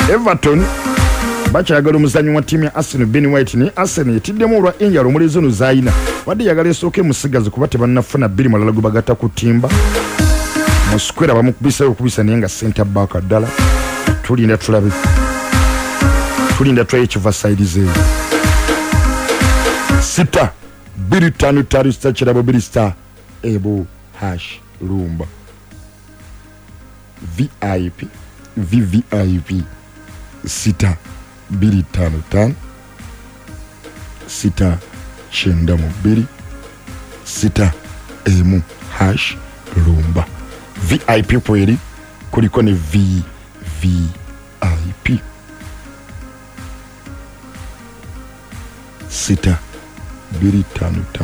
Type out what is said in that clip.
Everton bakyagala omuzanyi wa ttiimu ya Arsenal Ben White ne Arsenal yetiddemu olwa enjala omulezi ono zayina wadde yagala esooke musigazi kuba tebannafuna bbiri malala gwe bagatta ku ttimba mu square bamukubisa naye nga center back ddala. Tulinda tulabe, tulinda tulabe ekiva side zeeyo. 6-2-5 kirabo 2 ebo hash lumba VIP VVIP 6-2-5 6-9-2 6 hash lumba. VIP kweri kuliko ne VVIP 6-2-5